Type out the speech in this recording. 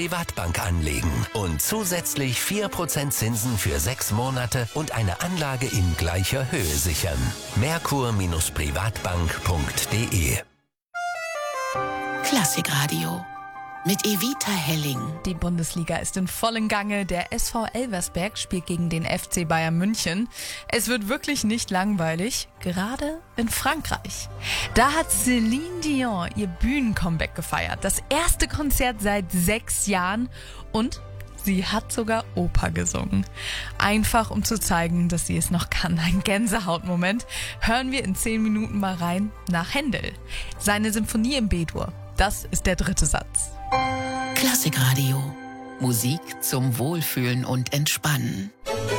Privatbank anlegen und zusätzlich 4% Zinsen für 6 Monate und eine Anlage in gleicher Höhe sichern. Merkur-Privatbank.de. Klassikradio mit Evita Helling. Die Bundesliga ist in vollem Gange. Der SV Elversberg spielt gegen den FC Bayern München. Es wird wirklich nicht langweilig, gerade in Frankreich. Da hat Céline Dion ihr Bühnencomeback gefeiert. Das erste Konzert seit 6 Jahren und sie hat sogar Oper gesungen. Einfach um zu zeigen, dass sie es noch kann. Ein Gänsehautmoment. Hören wir in 10 Minuten mal rein nach Händel. Seine Symphonie in B-Dur. Das ist der 3. Satz. Klassikradio. Musik zum Wohlfühlen und Entspannen.